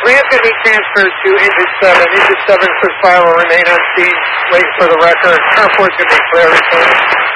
Grant's going to be transferred to Engine 7. Engine 7 quick fire will remain on scene, waiting for the record. Car 4 is going to be clear.